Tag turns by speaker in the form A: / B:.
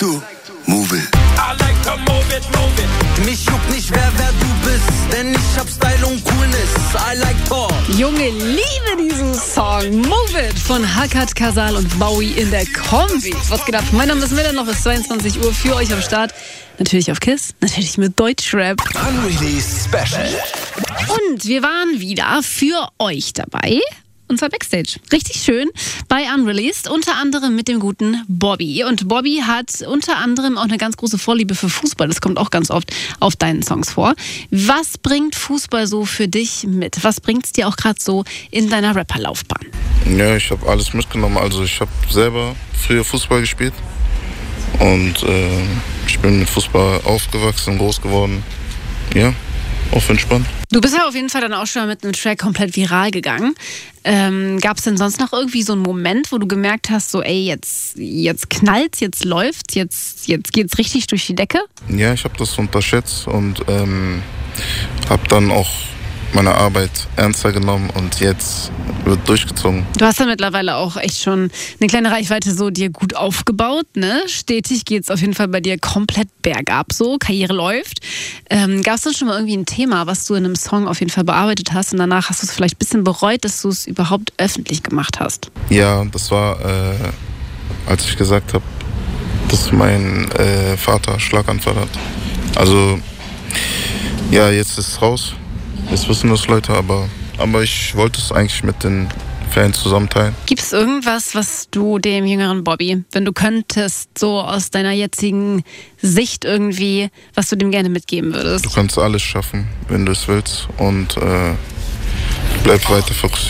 A: to move it. I like to move it, move it. Mich juckt nicht, wer du bist, denn ich hab Style und Coolness. I like Talk.
B: Junge, liebe diesen Song. Move It von Hakat, Kasal und Bowie in der Kombi. Was geht ab? Mein Name ist Miller, noch bis 22 Uhr für euch am Start. Natürlich auf KISS, natürlich mit Deutschrap.
A: Unreleased Special.
B: Und wir waren wieder für euch dabei. Und zwar Backstage. Richtig schön bei Unreleased, unter anderem mit dem guten Bobby. Und Bobby hat unter anderem auch eine ganz große Vorliebe für Fußball. Das kommt auch ganz oft auf deinen Songs vor. Was bringt Fußball so für dich mit? Was bringt es dir auch gerade so in deiner Rapperlaufbahn?
C: Ja, ich habe alles mitgenommen. Also ich habe selber früher Fußball gespielt. Und ich bin mit Fußball aufgewachsen, groß geworden. Ja, auf entspannt.
B: Du bist ja auf jeden Fall dann auch schon mit einem Track komplett viral gegangen. Gab es denn sonst noch irgendwie so einen Moment, wo du gemerkt hast, so ey, jetzt knallt's, jetzt läuft's, jetzt geht's richtig durch die Decke?
C: Ja, ich habe das unterschätzt und habe dann auch meine Arbeit ernster genommen und jetzt wird durchgezogen.
B: Du hast ja mittlerweile auch echt schon eine kleine Reichweite so dir gut aufgebaut, ne? Stetig geht's auf jeden Fall bei dir komplett bergab so, Karriere läuft. Gab es denn schon mal irgendwie ein Thema, was du in einem Song auf jeden Fall bearbeitet hast und danach hast du es vielleicht ein bisschen bereut, dass du es überhaupt öffentlich gemacht hast?
C: Ja, das war, als ich gesagt habe, dass mein Vater Schlaganfall hat. Also, ja, jetzt ist es raus. Jetzt wissen das Leute, aber ich wollte es eigentlich mit den Fans zusammenteilen.
B: Gibt es irgendwas, was du dem jüngeren Bobby, wenn du könntest, so aus deiner jetzigen Sicht irgendwie, was du dem gerne mitgeben würdest?
C: Du kannst alles schaffen, wenn du es willst und bleib weiter fokussiert.